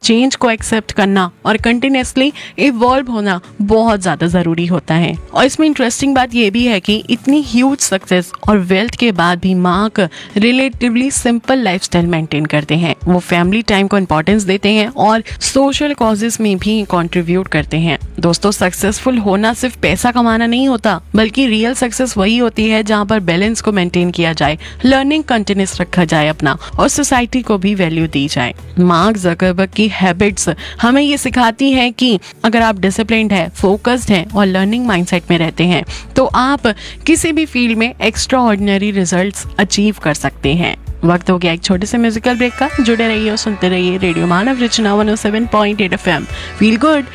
Change को accept करना और कंटिन्यूसली इवॉल्व होना बहुत ज़्यादा ज़रूरी होता है। और इसमें इंटरेस्टिंग बात यह भी है कि इतनी ह्यूज सक्सेस और वेल्थ के बाद भी mark relatively simple lifestyle maintain करते हैं। वो फैमिली टाइम को इंपॉर्टेंस देते हैं और सोशल कॉजेस में भी कंट्रीब्यूट करते हैं। दोस्तों, सक्सेसफुल होना सिर्फ पैसा कमाना नहीं होता, बल्कि रियल सक्सेस वही होती है जहाँ पर बैलेंस को मेंटेन किया जाए, लर्निंग कंटिन्यूस रखा जाए अपना, और सोसाइटी को भी वैल्यू दी जाए। मार्क ज़करबर्ग की हैबिट्स हमें ये सिखाती हैं कि अगर आप डिसिप्लिन्ड है, फोकस्ड हैं और लर्निंग माइंडसेट में रहते हैं तो आप किसी भी फील्ड में एक्स्ट्रा ऑर्डिनरी रिजल्ट्स अचीव कर सकते हैं। वक्त हो गया एक छोटे से म्यूजिकल ब्रेक का। जुड़े रहिए और सुनते रहिए रेडियो मानव रचना 107.8 FM। Feel good.